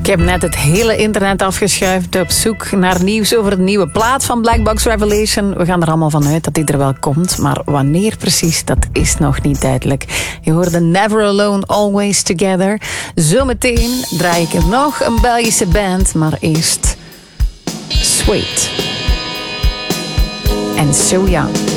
Ik heb net het hele internet afgeschuift op zoek naar nieuws over de nieuwe plaat van Black Box Revelation. We gaan er allemaal van uit dat die er wel komt, maar wanneer precies, dat is nog niet duidelijk. Je hoorde Never Alone, Always Together. Zometeen draai ik er nog een Belgische band, maar eerst Sweet and So Young.